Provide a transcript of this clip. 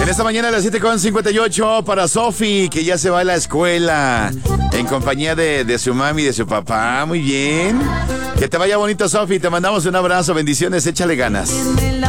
En esta mañana a las 7:58 para Sofi, que ya se va a la escuela en compañía de su mami y de su papá. Muy bien. Que te vaya bonito, Sofi. Te mandamos un abrazo. Bendiciones. Échale ganas.